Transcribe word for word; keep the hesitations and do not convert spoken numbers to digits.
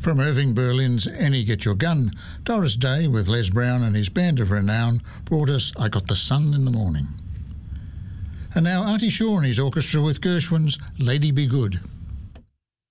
From Irving Berlin's Annie Get Your Gun, Doris Day with Les Brown and his band of renown brought us I Got the Sun in the Morning. And now Artie Shaw and his orchestra with Gershwin's Lady Be Good.